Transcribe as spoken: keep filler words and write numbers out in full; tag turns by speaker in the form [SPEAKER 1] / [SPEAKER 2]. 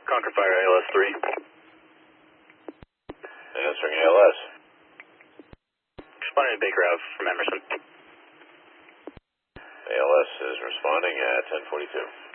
[SPEAKER 1] Conquer Fire A L S three.
[SPEAKER 2] Answering A L S.
[SPEAKER 1] Responding to Baker Ave from Emerson.
[SPEAKER 2] A L S is responding at ten forty-two.